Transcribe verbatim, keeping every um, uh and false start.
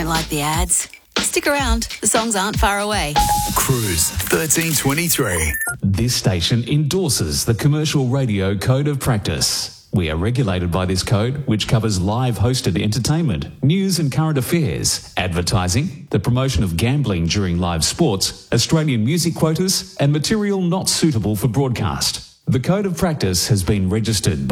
Don't like the ads? Stick around, the songs aren't far away. Cruise thirteen twenty-three. This station endorses the Commercial Radio Code of Practice. We are regulated by this code, which covers live hosted entertainment, news and current affairs, advertising, the promotion of gambling during live sports, Australian music quotas, and material not suitable for broadcast. The Code of Practice has been registered